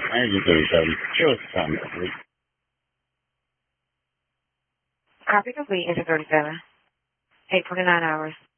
I ain't just 37. It was time to sleep. Copy complete into 37. 8:29 hours.